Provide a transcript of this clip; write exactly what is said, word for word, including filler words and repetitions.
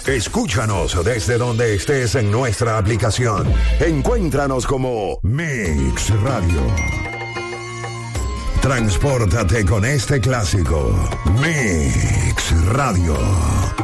Escúchanos desde donde estés en nuestra aplicación. Encuéntranos como Mix Radio. Transpórtate con este clásico. Mix Radio.